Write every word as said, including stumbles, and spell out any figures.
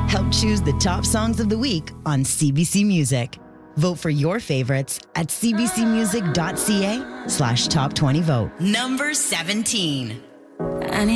Help choose the top songs of the week on C B C Music. Vote for your favorites at cbcmusic.ca slash top 20 vote. Number seventeen.